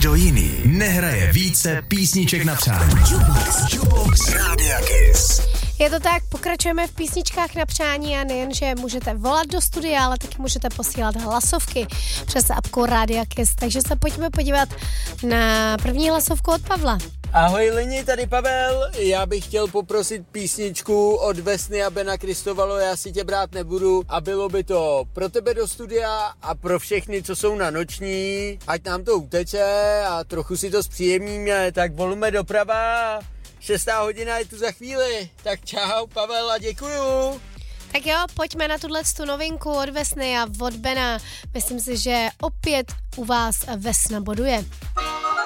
Nikdo jiný nehraje více písniček na přání. Jukebox Rádia Kiss. Je to tak, pokračujeme v písničkách na přání a nejen, že můžete volat do studia, ale taky můžete posílat hlasovky přes apku Rádia Kiss. Takže se pojďme podívat na první hlasovku od Pavla. Ahoj Lini, tady Pavel. Já bych chtěl poprosit písničku od Vesny a Bena Kristovalo, Já si tě brát nebudu, a bylo by to pro tebe do studia a pro všechny, co jsou na noční, ať nám to uteče a trochu si to zpříjemníme, tak volme doprava. 6. hodina je tu za chvíli. Tak čau Pavel a děkuju. Tak jo, pojďme na tu novinku od Vesny a od Bena. Myslím si, že opět u vás Vesna boduje.